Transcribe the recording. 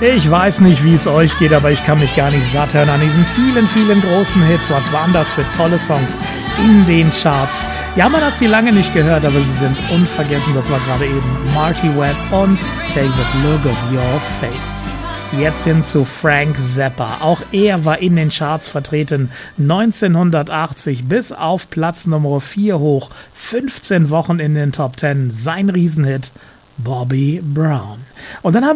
Ich weiß nicht, wie es euch geht, aber ich kann mich gar nicht satt hören an diesen vielen, vielen großen Hits. Was waren das für tolle Songs in den Charts? Ja, man hat sie lange nicht gehört, aber sie sind unvergessen. Das war gerade eben Marty Webb und Take That Look of Your Face. Jetzt hin zu Frank Zappa. Auch er war in den Charts vertreten. 1980 bis auf Platz Nummer 4 hoch. 15 Wochen in den Top 10. Sein Riesenhit Bobby Brown. Und dann haben